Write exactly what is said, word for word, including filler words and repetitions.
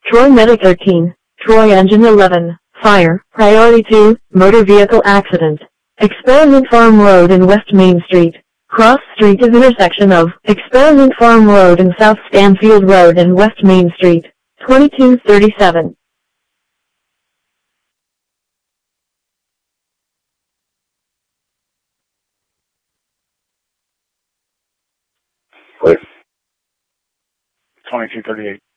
Troy Medic thirteen, Troy Engine eleven, Fire, Priority two, Motor Vehicle Accident. Experiment Farm Road and West Main Street. Cross Street is intersection of Experiment Farm Road and South Stanfield Road and West Main Street. twenty-two thirty-seven. twenty-two thirty-eight.